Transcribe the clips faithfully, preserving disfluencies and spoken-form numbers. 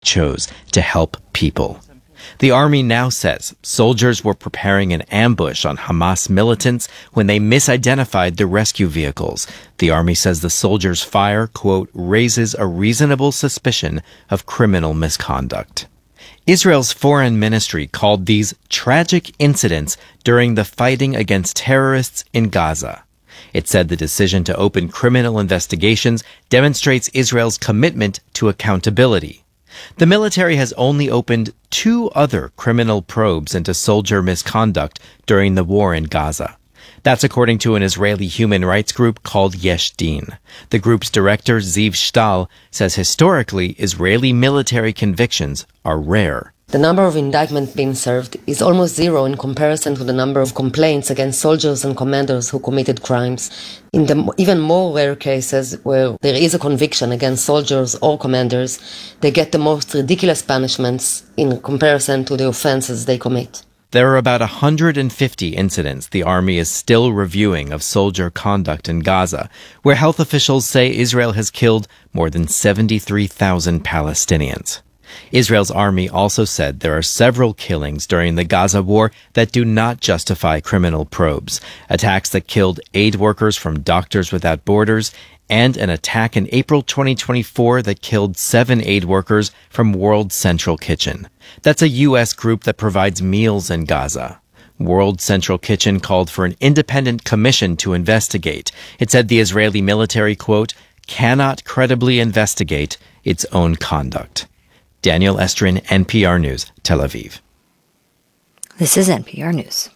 chose to help people. The army now says soldiers were preparing an ambush on Hamas militants when they misidentified the rescue vehicles. The army says the soldiers' fire, quote, raises a reasonable suspicion of criminal misconduct. Israel's foreign ministry called these tragic incidents during the fighting against terrorists in Gaza. It said the decision to open criminal investigations demonstrates Israel's commitment to accountability. The military has only opened two other criminal probes into soldier misconduct during the war in Gaza. That's according to an Israeli human rights group called Yesh Din. The group's director, Ziv Shtal, says historically Israeli military convictions are rare. The number of indictments being served is almost zero in comparison to the number of complaints against soldiers and commanders who committed crimes. In the even more rare cases where there is a conviction against soldiers or commanders, they get the most ridiculous punishments in comparison to the offenses they commit. There are about one hundred fifty incidents the army is still reviewing of soldier conduct in Gaza, where health officials say Israel has killed more than seventy-three thousand Palestinians. Israel's army also said there are several killings during the Gaza war that do not justify criminal probes. Attacks that killed aid workers from Doctors Without Borders and an attack in April twenty twenty-four that killed seven aid workers from World Central Kitchen. That's a U S group that provides meals in Gaza. World Central Kitchen called for an independent commission to investigate. It said the Israeli military, quote, cannot credibly investigate its own conduct. Daniel Estrin, N P R News, Tel Aviv. This is N P R News.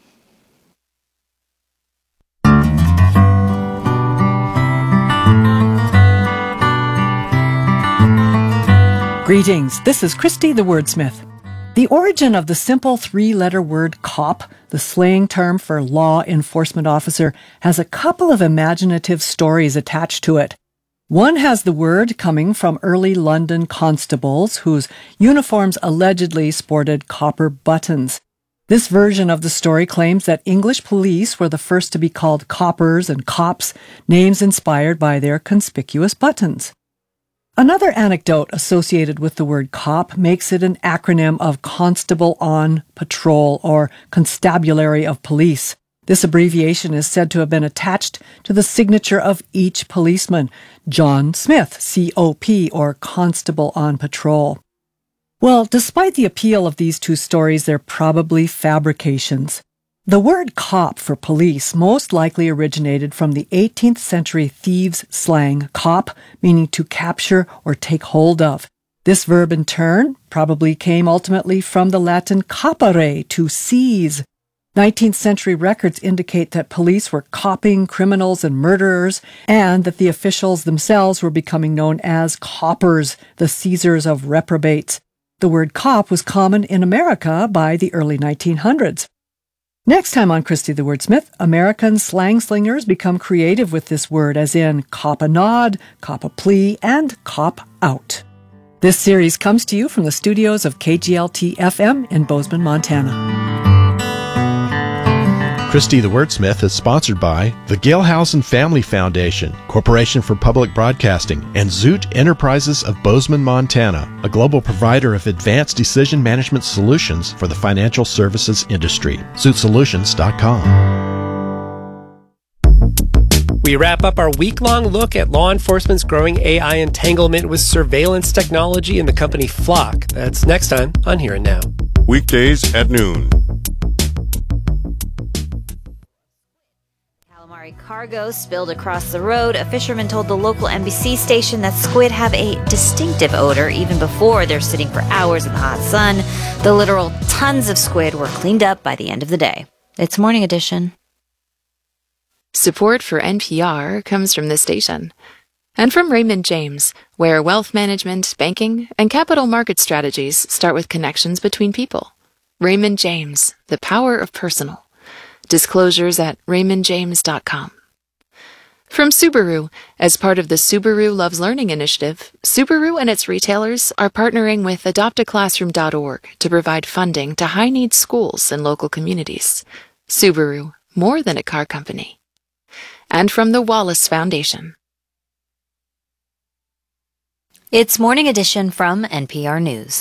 Greetings, this is Christy the Wordsmith. The origin of the simple three-letter word cop, the slang term for law enforcement officer, has a couple of imaginative stories attached to it. One has the word coming from early London constables whose uniforms allegedly sported copper buttons. This version of the story claims that English police were the first to be called coppers and cops, names inspired by their conspicuous buttons. Another anecdote associated with the word cop makes it an acronym of Constable on Patrol, or Constabulary of Police. This abbreviation is said to have been attached to the signature of each policeman, John Smith, C O P, or Constable on Patrol. Well, despite the appeal of these two stories, they're probably fabrications. The word cop for police most likely originated from the eighteenth century thieves' slang, cop, meaning to capture or take hold of. This verb in turn probably came ultimately from the Latin capere, to seize. nineteenth century records indicate that police were copping criminals and murderers, and that the officials themselves were becoming known as coppers, the seizers of reprobates. The word cop was common in America by the early nineteen hundreds. Next time on Christy the Wordsmith, American slang slingers become creative with this word, as in cop a nod, cop a plea, and cop out. This series comes to you from the studios of K G L T F M in Bozeman, Montana. Christy the Wordsmith is sponsored by the Gailhausen Family Foundation, Corporation for Public Broadcasting, and Zoot Enterprises of Bozeman, Montana, a global provider of advanced decision management solutions for the financial services industry. zoot solutions dot com. We wrap up our week-long look at law enforcement's growing A I entanglement with surveillance technology in the company Flock. That's next time on Here and Now. Weekdays at noon. Cargo spilled across the road. A fisherman told the local N B C station that squid have a distinctive odor even before they're sitting for hours in the hot sun. The literal tons of squid were cleaned up by the end of the day. It's Morning Edition. Support for N P R comes from this station and from Raymond James, where wealth management, banking, and capital market strategies start with connections between people. Raymond James, the power of personal. Disclosures at raymond james dot com. From Subaru, as part of the Subaru Loves Learning initiative, Subaru and its retailers are partnering with adopt a classroom dot org to provide funding to high-need schools and local communities. Subaru, more than a car company. And from the Wallace Foundation. It's Morning Edition from N P R News.